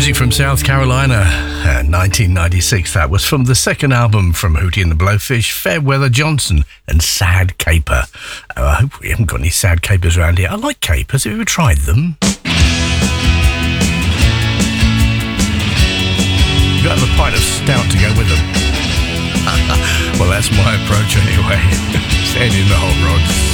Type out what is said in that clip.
Music from South Carolina, 1996. That was from the second album from Hootie and the Blowfish, Fairweather Johnson and Sad Caper. I hope we haven't got any sad capers around here. I like capers. Have you ever tried them? You've got to have a pint of stout to go with them. Well, that's my approach anyway. Stand in the hot rods.